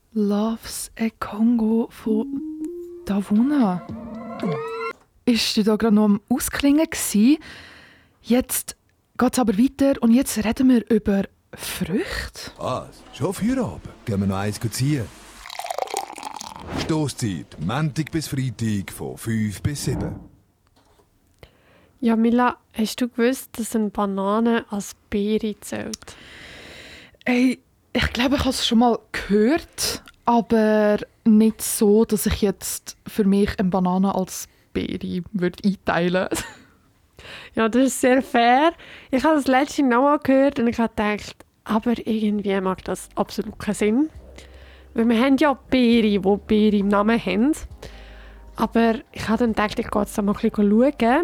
Loves a Congo von Davuna. Ist du da gerade noch am Ausklingen gsi? Jetzt geht es aber weiter und jetzt reden wir über Früchte. Was? Schon Feierabend? Gehen wir noch eins ziehen? Stosszeit, Montag bis Freitag von 5 bis 7. Ja, Mila, hast du gewusst, dass eine Banane als Beere zählt? Ey, ich glaube, ich habe es schon mal gehört, aber nicht so, dass ich jetzt für mich eine Banane als Beere einteilen würde. Ja, das ist sehr fair. Ich habe das letzte noch mal gehört und ich habe gedacht, aber irgendwie macht das absolut keinen Sinn. Weil wir haben ja Beeren, die Beere im Namen haben. Aber ich habe dann gedacht, ich gehe jetzt da mal ein bisschen schauen.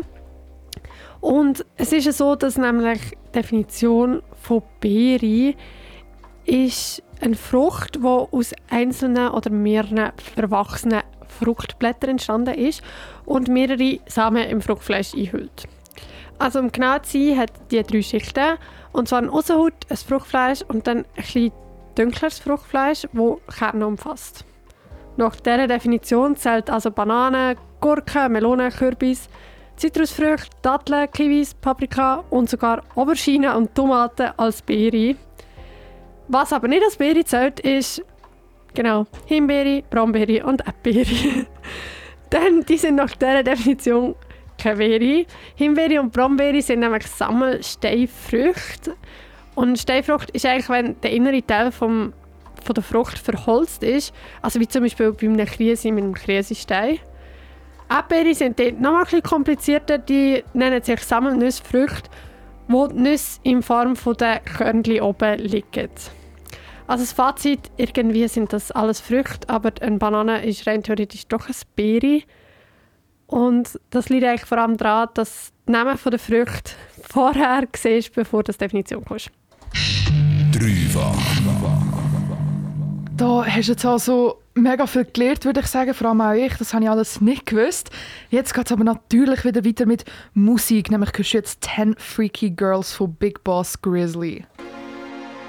Und es ist ja so, dass nämlich die Definition von Beere ist eine Frucht, die aus einzelnen oder mehreren verwachsenen Fruchtblättern entstanden ist und mehrere Samen im Fruchtfleisch einhüllt. Also um genau zu sein, hat die 3 Schichten. Und zwar eine Aussenhaut, ein Fruchtfleisch und dann ein bisschen dunkleres Fruchtfleisch, das Kerne umfasst. Nach dieser Definition zählt also Bananen, Gurken, Melonen, Kürbis, Zitrusfrüchte, Datteln, Kiwis, Paprika und sogar Auberginen und Tomaten als Beere. Was aber nicht als Beere zählt, ist genau Himbeere, Brombeere und Erdbeere. Denn die sind nach dieser Definition keine Beere. Himbeere und Brombeere sind nämlich Sammelsteinfrüchte. Und Steinfrucht ist eigentlich, wenn der innere Teil von der Frucht verholzt ist. Also wie zum Beispiel bei einem Krise mit einem Krisestein. Erdbeere sind dort noch ein bisschen komplizierter. Die nennen sich Sammelnussfrüchte, wo die Nüsse in Form der Körnchen oben liegen. Also das Fazit, irgendwie sind das alles Früchte, aber eine Banane ist rein theoretisch doch eine Beere. Und das liegt eigentlich vor allem daran, dass die Namen der Früchte vorher siehst, bevor du die Definition kommst. Dreifach. Da hast du jetzt also mega viel gelernt, würde ich sagen. Vor allem auch ich, das habe ich alles nicht gewusst. Jetzt geht es aber natürlich wieder weiter mit Musik. Nämlich hörst du jetzt 10 Freaky Girls von Big Boss Grizzly.